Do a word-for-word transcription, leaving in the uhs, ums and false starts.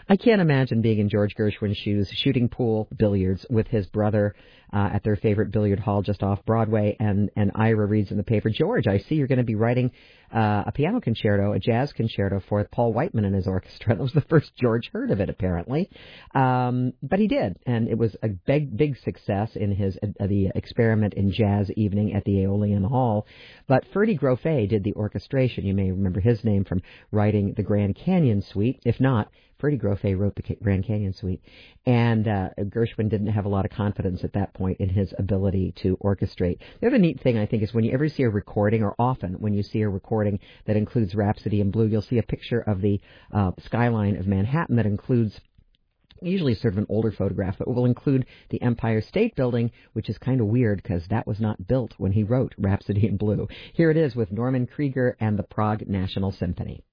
I can't imagine being in George Gershwin's shoes, shooting pool billiards with his brother uh, at their favorite billiard hall just off Broadway, and, and Ira reads in the paper, George, I see you're going to be writing uh, a piano concerto, a jazz concerto for Paul Whiteman and his orchestra. That was the first George heard of it, apparently. Um, but he did, and it was a big, big success in his uh, the experiment in jazz evening at the Aeolian Hall. But Ferdy Grofé did the orchestration. You may remember his name from writing the Grand Canyon Suite. If not, Ferdy Grofé wrote the Grand Canyon Suite, and uh, Gershwin didn't have a lot of confidence at that point in his ability to orchestrate. The other neat thing, I think, is when you ever see a recording, or often when you see a recording that includes Rhapsody in Blue, you'll see a picture of the uh, skyline of Manhattan that includes usually sort of an older photograph, but will include the Empire State Building, which is kind of weird because that was not built when he wrote Rhapsody in Blue. Here it is with Norman Krieger and the Prague National Symphony.